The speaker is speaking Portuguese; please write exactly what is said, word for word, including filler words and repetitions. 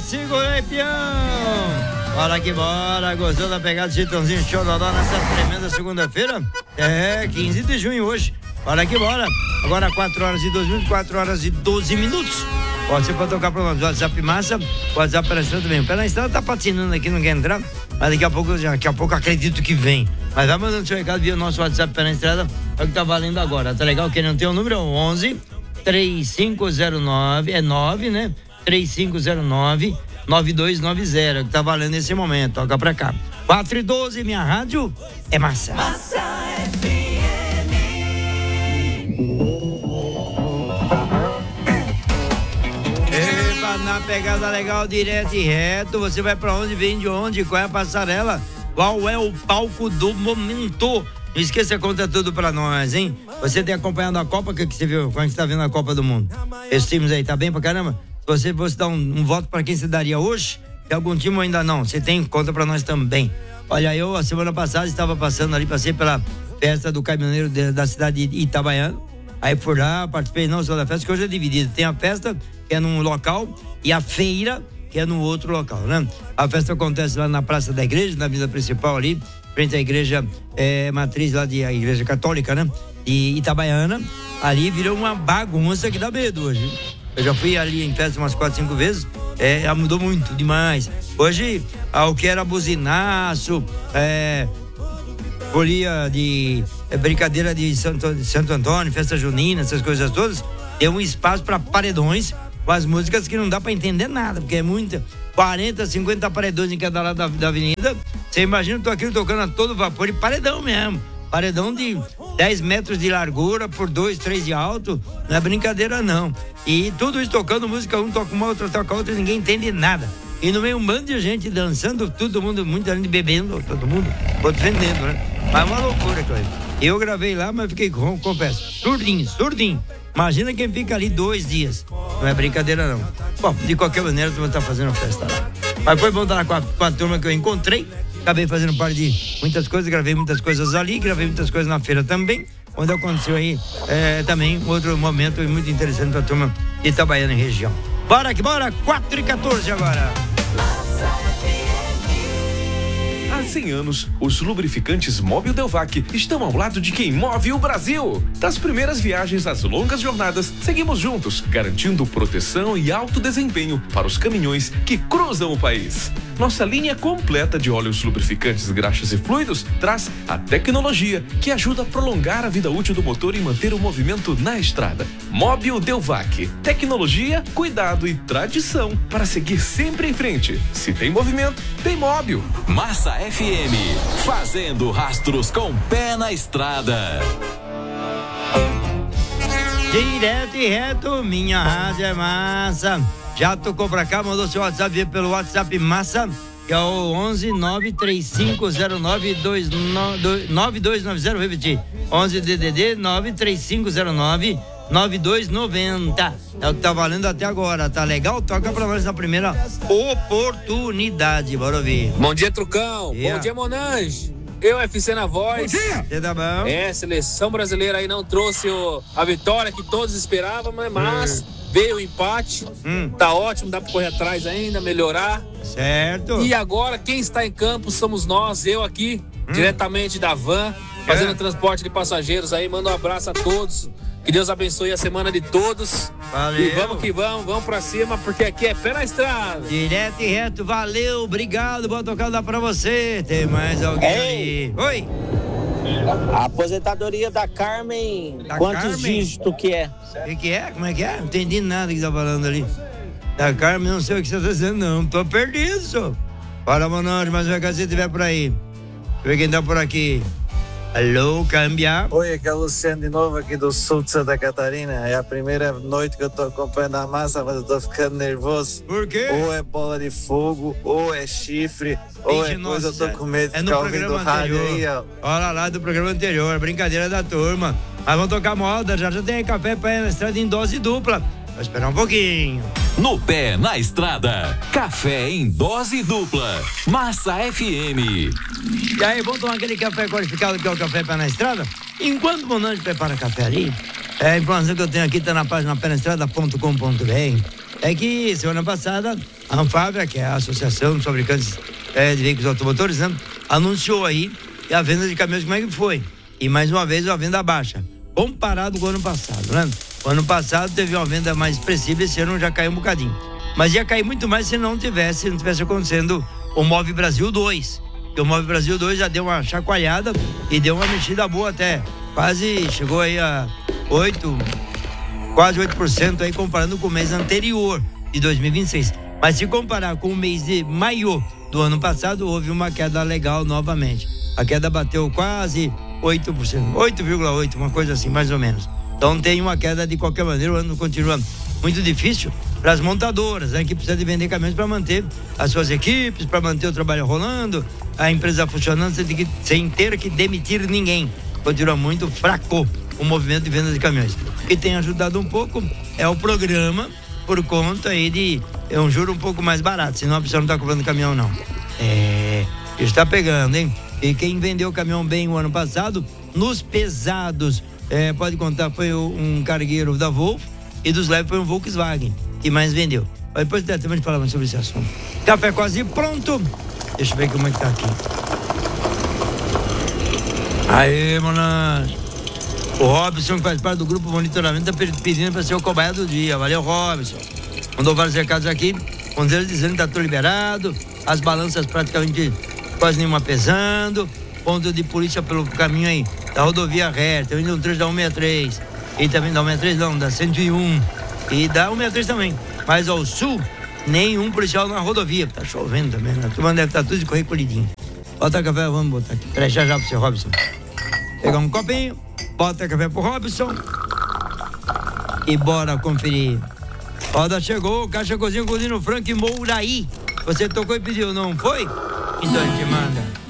segura aí, peão. Bora que bora, gostou da pegada de Chitãozinho Chororó nessa tremenda segunda-feira? É, quinze de junho hoje. Bora que bora. Agora quatro horas e doze minutos, quatro horas e doze minutos. Pode ser pra tocar pro nosso WhatsApp Massa, o WhatsApp pela estrada também. O pé na estrada tá patinando aqui, não quer entrar, mas daqui a pouco, daqui a pouco acredito que vem. Mas vai mandando seu recado via nosso WhatsApp pela estrada, é o que tá valendo agora. Tá legal? Quem não tem o número é o onze, três cinco zero nove, é nove, né? três cinco zero nove, nove dois nove zero, que tá valendo nesse momento. Toca pra cá. quatro e doze, minha rádio é Massa. Massa F M. Epa, na pegada legal, direto e reto. Você vai pra onde, vem de onde, qual é a passarela, qual é o palco do momento. Não esqueça, conta tudo pra nós, hein? Você tem acompanhado a Copa, o que, que você viu? Quando você tá vendo a Copa do Mundo? Esses times aí, tá bem pra caramba? Se você fosse dar um, um voto pra quem você daria hoje, tem algum time ou ainda não? Você tem? Conta pra nós também. Olha, eu, a semana passada, estava passando ali, passei pela festa do caminhoneiro de, da cidade de Itabaiana. Aí fui lá, participei não só da festa, que hoje é dividida. Tem a festa, que é num local, e a feira, que é no outro local, né? A festa acontece lá na Praça da Igreja, na avenida principal ali, frente à igreja é, matriz lá de a igreja católica, né? De Itabaiana. Ali virou uma bagunça que dá medo hoje. Eu já fui ali em festa umas quatro, cinco vezes. É, já mudou muito, demais. Hoje, o que era buzinaço, é, folia de é, brincadeira de Santo, de Santo Antônio, festa junina, essas coisas todas, deu um espaço para paredões com as músicas que não dá para entender nada, porque é muita, quarenta, cinquenta paredões em cada lado da, da avenida. Você imagina, eu tô aqui tocando a todo vapor e paredão mesmo. Paredão de dez metros de largura por dois, três de alto, não é brincadeira não. E tudo isso tocando música, um toca uma, outra toca outra, ninguém entende nada. E no meio um bando de gente dançando, todo mundo, muita gente bebendo, todo mundo defendendo, né? Mas é uma loucura, Cleber. Eu gravei lá, mas fiquei, confesso, surdinho, surdinho. Imagina quem fica ali dois dias. Não é brincadeira não. Bom, de qualquer maneira, tu vai estar fazendo festa lá. Mas foi bom estar com a, com a turma que eu encontrei. Acabei fazendo parte de muitas coisas, gravei muitas coisas ali, gravei muitas coisas na feira também, onde aconteceu aí é, também outro momento muito interessante para a turma de Itabaiana e região. Bora que bora, quatro e quatorze agora. Há cem anos, os lubrificantes Mobil Delvac estão ao lado de quem move o Brasil. Das primeiras viagens às longas jornadas, seguimos juntos, garantindo proteção e alto desempenho para os caminhões que cruzam o país. Nossa linha completa de óleos lubrificantes, graxas e fluidos traz a tecnologia que ajuda a prolongar a vida útil do motor e manter o movimento na estrada. Mobil Delvac. Tecnologia, cuidado e tradição para seguir sempre em frente. Se tem movimento, tem Mobil. Massa F M, fazendo rastros com pé na estrada. Direto e reto, minha rádio é Massa. Já tocou pra cá, mandou seu WhatsApp pelo WhatsApp Massa, que é o onze nove três cinco zero nove dois nove dois nove zero, repetir, onze D D D nove três cinco zero nove nove dois nove zero. É o que tá valendo até agora, tá legal? Toca pra nós na primeira oportunidade, bora ouvir. Bom dia, Trucão. Yeah. Bom dia, Monange. Eu, F C na voz. Bom dia. Você tá bom? É, seleção brasileira aí não trouxe o, a vitória que todos esperavam, mas, mas hum. veio o empate. Hum. Tá ótimo, dá pra correr atrás ainda, melhorar. Certo. E agora, quem está em campo somos nós, eu aqui, hum. diretamente da van, fazendo é. transporte de passageiros aí. Manda um abraço a todos. Que Deus abençoe a semana de todos. Valeu. E vamos que vamos, vamos pra cima, porque aqui é pé na estrada. Direto e reto, valeu, obrigado, boa tocada pra você. Tem mais alguém aí? Oi. A aposentadoria da Carmen, da quantos Carmen? dígitos que é? O que, que é? Como é que é? Não entendi nada que tá falando ali. Da Carmen, não sei o que você tá dizendo, não. Tô perdido, senhor. Fala, Monange, mas vai que você estiver por aí. Deixa eu ver quem tá por aqui. Alô, câmbia. Oi, aqui é o Luciano de novo, aqui do sul de Santa Catarina. É a primeira noite que eu tô acompanhando a Massa, mas eu tô ficando nervoso. Por quê? Ou é bola de fogo, ou é chifre, Ixi, ou é nossa, coisa, eu tô com medo de é ficar ouvindo rádio aí, ó. Olha lá do programa anterior, brincadeira da turma. Mas vamos tocar moda, já já tem café pra ir na estrada em dose dupla. Vou esperar um pouquinho. No pé na estrada, café em dose dupla. Massa F M. E aí, vamos tomar aquele café qualificado que é o café pé na estrada? Enquanto o Monange prepara café ali, é, a informação que eu tenho aqui tá na página pé na estrada ponto com ponto b r. É que semana passada A Anfávia, que é a Associação dos Fabricantes é, de Veículos Automotores, né, anunciou aí a venda de caminhões, como é que foi? E mais uma vez, uma venda baixa, comparado com o ano passado, né? O ano passado teve uma venda mais expressiva, esse ano já caiu um bocadinho. Mas ia cair muito mais se não tivesse, se não tivesse acontecendo o Move Brasil dois. Porque o Move Brasil dois já deu uma chacoalhada e deu uma mexida boa até. Quase chegou aí a oito, quase oito por cento aí comparando com o mês anterior de dois mil e vinte e seis. Mas se comparar com o mês de maio do ano passado, houve uma queda legal novamente. A queda bateu quase oito por cento, oito vírgula oito por cento, uma coisa assim, mais ou menos. Então tem uma queda de qualquer maneira, o ano continua muito difícil para as montadoras, né, que precisa de vender caminhões para manter as suas equipes, para manter o trabalho rolando, a empresa funcionando sem, que, sem ter que demitir ninguém. Continua muito fraco o movimento de venda de caminhões. O que tem ajudado um pouco é o programa, por conta aí de é um juro um pouco mais barato, senão a pessoa não está comprando caminhão não. É, está pegando, hein? E quem vendeu o caminhão bem o ano passado, nos pesados, é, pode contar, foi um cargueiro da Volvo, e dos leves foi um Volkswagen que mais vendeu. Mas depois temos de falar mais sobre esse assunto. Café quase pronto. Deixa eu ver como é que tá aqui. Aê, manas. O Robson, que faz parte do grupo monitoramento, tá pedindo para ser o cobaia do dia. Valeu, Robson. Mandou vários recados aqui, com eles dizendo que tá tudo liberado, as balanças praticamente quase nenhuma pesando, ponto de polícia pelo caminho aí da rodovia reta, indo um trecho da cento e sessenta e três, e também da cento e sessenta e três não, da cento e um, e da cento e sessenta e três também, mas ao sul, nenhum policial na rodovia, tá chovendo também, né? A turma deve estar tudo de correr colhidinho. Bota café, vamos botar aqui, peraí, já já pro seu Robson. Pegar um copinho, bota café pro Robson e bora conferir. Roda chegou, Caixa Cozinha, Cozinha no Frank Mouraí. Você tocou e pediu, não foi? Então a gente manda.